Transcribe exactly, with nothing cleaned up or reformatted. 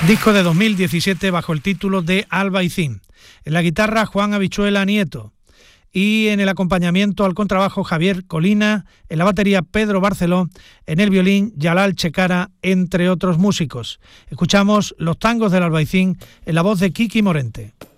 Disco de dos mil diecisiete bajo el título de Albaicín. En la guitarra Juan Habichuela Nieto y en el acompañamiento al contrabajo Javier Colina, en la batería Pedro Barceló, en el violín Yalal Checara, entre otros músicos. Escuchamos Los tangos del Albaicín en la voz de Kiki Morente.